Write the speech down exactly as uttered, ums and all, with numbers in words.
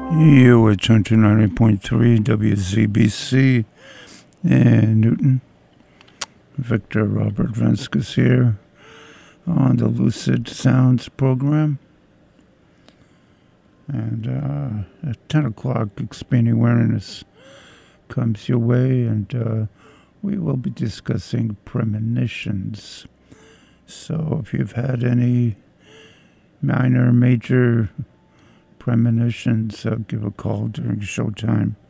You are tuned to ninety point three W Z B C in Newton. Victor Robert Venskis here on the Lucid Sounds program. And uh, at ten o'clock, Expanding Awareness comes your way, and uh, we will be discussing premonitions. So if you've had any minor, major premonitions, uh, give a call during showtime.